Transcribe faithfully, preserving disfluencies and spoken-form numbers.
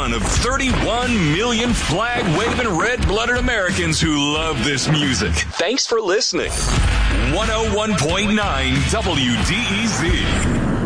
one of thirty-one million flag-waving, red-blooded Americans who love this music. Thanks for listening. one oh one point nine W D E Z.